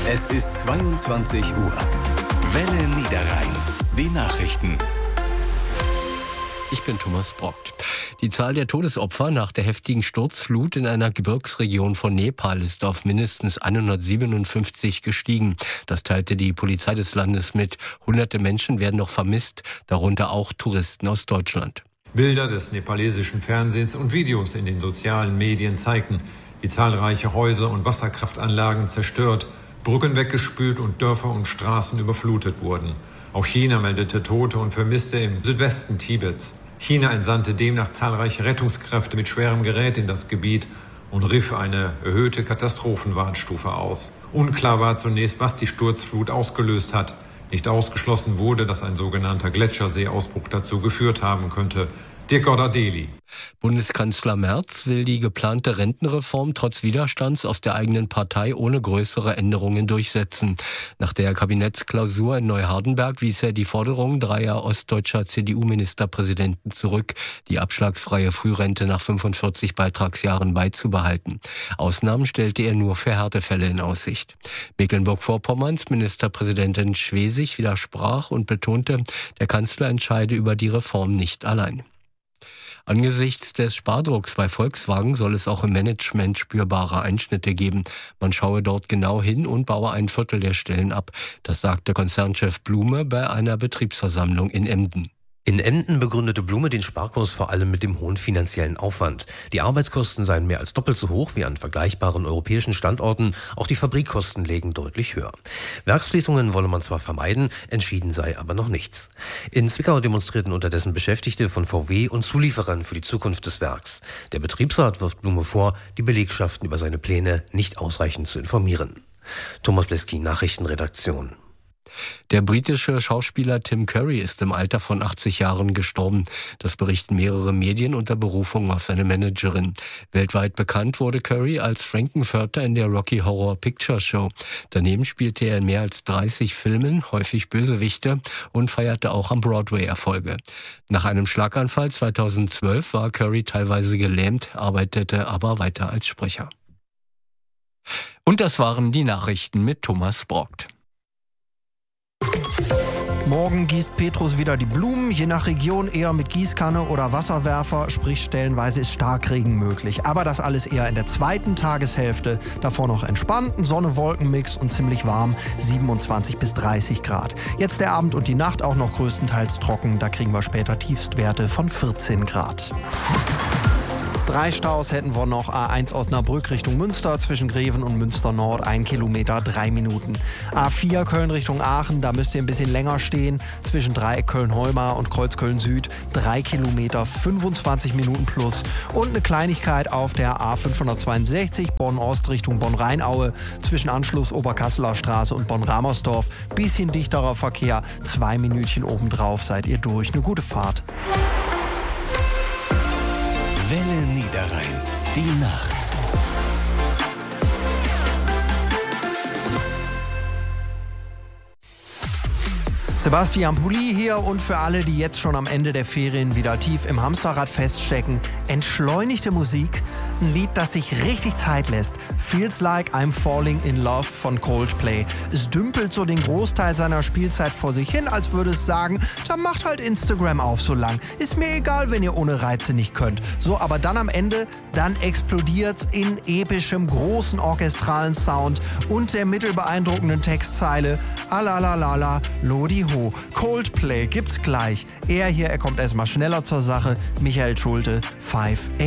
Es ist 22 Uhr. Welle Niederrhein. Die Nachrichten. Ich bin Thomas Brockt. Die Zahl der Todesopfer nach der heftigen Sturzflut in einer Gebirgsregion von Nepal ist auf mindestens 157 gestiegen. Das teilte die Polizei des Landes mit. Hunderte Menschen werden noch vermisst, darunter auch Touristen aus Deutschland. Bilder des nepalesischen Fernsehens und Videos in den sozialen Medien zeigten, wie zahlreiche Häuser und Wasserkraftanlagen zerstört, Brücken weggespült und Dörfer und Straßen überflutet wurden. Auch China meldete Tote und Vermisste im Südwesten Tibets. China entsandte demnach zahlreiche Rettungskräfte mit schwerem Gerät in das Gebiet und rief eine erhöhte Katastrophenwarnstufe aus. Unklar war zunächst, was die Sturzflut ausgelöst hat. Nicht ausgeschlossen wurde, dass ein sogenannter Gletscherseeausbruch dazu geführt haben könnte. Dirk Goddardeli. Bundeskanzler Merz will die geplante Rentenreform trotz Widerstands aus der eigenen Partei ohne größere Änderungen durchsetzen. Nach der Kabinettsklausur in Neuhardenberg wies er die Forderung dreier ostdeutscher CDU-Ministerpräsidenten zurück, die abschlagsfreie Frührente nach 45 Beitragsjahren beizubehalten. Ausnahmen stellte er nur für Härtefälle in Aussicht. Mecklenburg-Vorpommerns Ministerpräsidentin Schwesig widersprach und betonte, der Kanzler entscheide über die Reform nicht allein. Angesichts des Spardrucks bei Volkswagen soll es auch im Management spürbare Einschnitte geben. Man schaue dort genau hin und baue ein Viertel der Stellen ab. Das sagte Konzernchef Blume bei einer Betriebsversammlung in Emden. In Emden begründete Blume den Sparkurs vor allem mit dem hohen finanziellen Aufwand. Die Arbeitskosten seien mehr als doppelt so hoch wie an vergleichbaren europäischen Standorten. Auch die Fabrikkosten lägen deutlich höher. Werksschließungen wolle man zwar vermeiden, entschieden sei aber noch nichts. In Zwickau demonstrierten unterdessen Beschäftigte von VW und Zulieferern für die Zukunft des Werks. Der Betriebsrat wirft Blume vor, die Belegschaften über seine Pläne nicht ausreichend zu informieren. Thomas Bleski, Nachrichtenredaktion. Der britische Schauspieler Tim Curry ist im Alter von 80 Jahren gestorben. Das berichten mehrere Medien unter Berufung auf seine Managerin. Weltweit bekannt wurde Curry als Frankenfurter in der Rocky Horror Picture Show. Daneben spielte er in mehr als 30 Filmen, häufig Bösewichte, und feierte auch am Broadway Erfolge. Nach einem Schlaganfall 2012 war Curry teilweise gelähmt, arbeitete aber weiter als Sprecher. Und das waren die Nachrichten mit Thomas Brockt. Morgen gießt Petrus wieder die Blumen, je nach Region eher mit Gießkanne oder Wasserwerfer, sprich stellenweise ist Starkregen möglich. Aber das alles eher in der zweiten Tageshälfte. Davor noch entspannt, ein Sonne-Wolken-Mix und ziemlich warm, 27 bis 30 Grad. Jetzt der Abend und die Nacht auch noch größtenteils trocken, da kriegen wir später Tiefstwerte von 14 Grad. 3 Staus hätten wir noch. A1 Osnabrück Richtung Münster, zwischen Greven und Münster Nord 1 Kilometer, 3 Minuten. A4 Köln Richtung Aachen, da müsst ihr ein bisschen länger stehen, zwischen Dreieck Köln-Heumar und Kreuz Köln Süd, 3 Kilometer, 25 Minuten plus. Und eine Kleinigkeit auf der A562 Bonn-Ost Richtung Bonn-Rheinaue, zwischen Anschluss Oberkasseler Straße und Bonn-Ramersdorf, bisschen dichterer Verkehr, 2 Minütchen obendrauf seid ihr durch. Eine gute Fahrt. Welle Niederrhein. Die Nacht. Sebastian Pulli hier und für alle, die jetzt schon am Ende der Ferien wieder tief im Hamsterrad feststecken, entschleunigte Musik, ein Lied, das sich richtig Zeit lässt. Feels Like I'm Falling in Love von Coldplay. Es dümpelt so den Großteil seiner Spielzeit vor sich hin, als würde es sagen, dann macht halt Instagram auf so lang. Ist mir egal, wenn ihr ohne Reize nicht könnt. So, aber dann am Ende, dann explodiert's in epischem, großen orchestralen Sound und der mittelbeeindruckenden Textzeile Alalalala, Lodi Ho. Coldplay gibt's gleich. Er kommt erstmal schneller zur Sache. Michael Schulte, 5